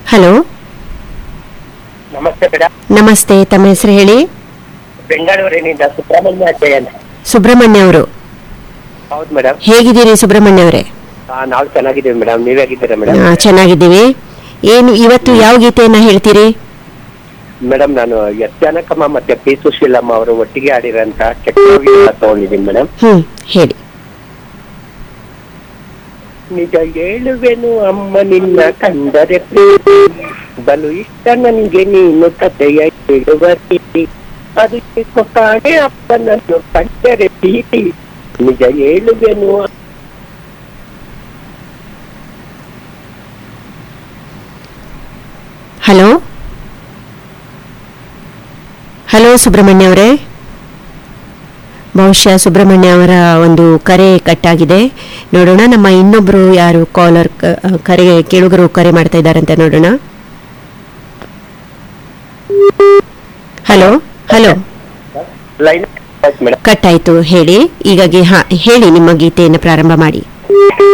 Hello, ನಮಸ್ತೆ madam. ನಮಸ್ತೆ. ತಮ್ಮ ಹೆಸರು ಹೇಳಿ. ಬೆಂಗಳೂರಿನಿಂದ ಸುಬ್ರಹ್ಮಣ್ಯ ಜಯಂತ್. ಸುಬ್ರಹ್ಮಣ್ಯ ಅವರು, ಹೌದು ಮೇಡಮ್. ಹೇಗಿದ್ದೀರಿ ಸುಬ್ರಹ್ಮಣ್ಯ ಅವರೇ? ನಾವು ಚೆನ್ನಾಗಿದ್ದೀವಿ ಮೇಡಮ್, ನೀವ್ ಹೇಗಿದ್ದೀರಾ ಮೇಡಮ್? ಚೆನ್ನಾಗಿದ್ದೀವಿ. ಏನು ಇವತ್ತು ಯಾವ ಗೀತೆಯನ್ನ ಹೇಳ್ತೀರಿ? ಮೇಡಮ್, ನಾನು ಎಸ್ ಜಾನಕಮ್ಮ ಮತ್ತೆ ಪಿ ಸುಶೀಲಮ್ಮ ಅವರು ಒಟ್ಟಿಗೆ ಆಡಿರೋಂತ ಚಕ್ರವ್ಯೂಹ ತಗೊಂಡಿದ್ದೀನಿ ಮೇಡಮ್. ಹೇಳಿ. ನಿಜ ಹೇಳುವೆನು ಅಮ್ಮ ನಿನ್ನ ಕಂಡರೆ ಪ್ರೀತಿ, ಬಲು ಇಷ್ಟ ನನಗೆ ನೀನು ಕಥೆಯ ಹೇಳುವ ರೀತಿ, ಅದಕ್ಕೆ ಕಾಣೆ ಅಪ್ಪನನ್ನು ಕಂಡರೆ ಪ್ರೀತಿ, ನಿಜ ಹೇಳುವೆನು. ಹಲೋ ಹಲೋ ಸುಬ್ರಹ್ಮಣ್ಯ ಅವರೇ, ಬಹುಶಃ ಸುಬ್ರಹ್ಮಣ್ಯ ಅವರ ಒಂದು ಕರೆ ಕಟ್ಟಾಗಿದೆ. ನೋಡೋಣ, ನಮ್ಮ ಇನ್ನೊಬ್ರು ಯಾರು ಕಾಲರ್ ಕೇಳುಗರು ಕರೆ ಮಾಡ್ತಾ ಇದ್ದಾರಂತೆ, ನೋಡೋಣ. Hello hello, line ಕಟ್ಟಾಯ್ತು. ಹೇಳಿ. ಈಗ ಹೇಳಿ, ನಿಮ್ಮ ಗೀತೆಯನ್ನು ಪ್ರಾರಂಭ ಮಾಡಿ.